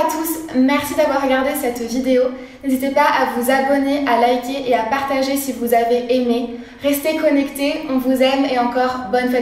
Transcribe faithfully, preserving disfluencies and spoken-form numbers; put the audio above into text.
à tous, merci d'avoir regardé cette vidéo. N'hésitez pas à vous abonner, à liker et à partager si vous avez aimé. Restez connectés, on vous aime et encore bonne fête.